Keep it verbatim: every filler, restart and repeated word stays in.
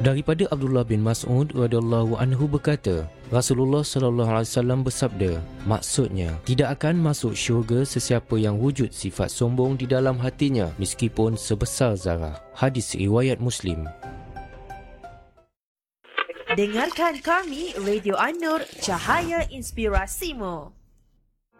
Daripada Abdullah bin Mas'ud radhiyallahu anhu berkata, Rasulullah sallallahu alaihi wasallam bersabda, maksudnya, tidak akan masuk syurga sesiapa yang wujud sifat sombong di dalam hatinya meskipun sebesar zarah. Hadis riwayat Muslim. Dengarkan kami Radio An-Nur, Cahaya Inspirasimu.